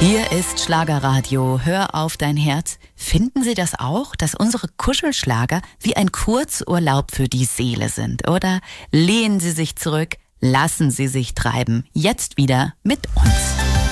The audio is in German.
Hier ist Schlagerradio. Hör auf dein Herz. Finden Sie das auch, dass unsere Kuschelschlager wie ein Kurzurlaub für die Seele sind? Oder lehnen Sie sich zurück, lassen Sie sich treiben. Jetzt wieder mit uns.